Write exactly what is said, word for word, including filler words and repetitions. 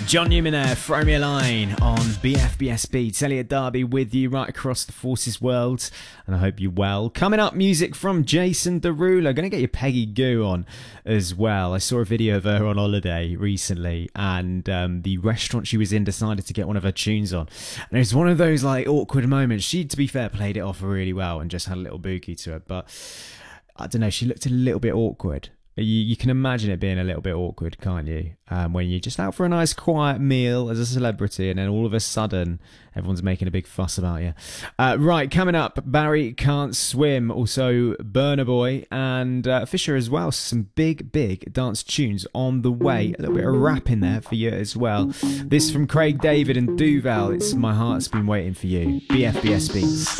John Newman there, throw me a line on B F B S Beats. Elliot Darby with you right across the Forces world, and I hope you're well. Coming up, music from Jason Derulo. Going to get your Peggy Gou on as well. I saw a video of her on holiday recently, and um, the restaurant she was in decided to get one of her tunes on. And it was one of those like awkward moments. She, to be fair, played it off really well and just had a little boogie to it, but I don't know, she looked a little bit awkward. You, you can imagine it being a little bit awkward, can't you? Um, when you're just out for a nice quiet meal as a celebrity, and then all of a sudden everyone's making a big fuss about you. Uh, right, coming up, Barry Can't Swim, also Burna Boy and uh, Fisher as well. Some big, big dance tunes on the way. A little bit of rap in there for you as well. This from Craig David and Duval. It's My Heart's Been Waiting for You. B F B S Beats.